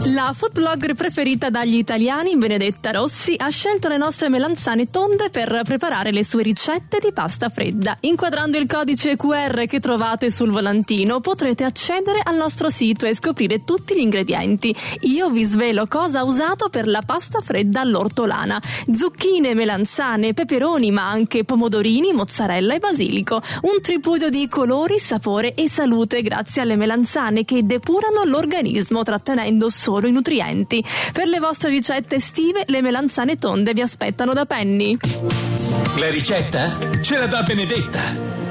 La food blogger preferita dagli italiani, Benedetta Rossi, ha scelto le nostre melanzane tonde per preparare le sue ricette di pasta fredda. Inquadrando il codice QR che trovate sul volantino, potrete accedere al nostro sito e scoprire tutti gli ingredienti. Io vi svelo cosa ha usato per la pasta fredda all'ortolana: zucchine, melanzane, peperoni, ma anche pomodorini, mozzarella e basilico. Un tripudio di colori, sapore e salute grazie alle melanzane che depurano l'organismo trattenendo solo i nutrienti. Per le vostre ricette estive, le melanzane tonde vi aspettano da Penny. La ricetta ce la dà Benedetta.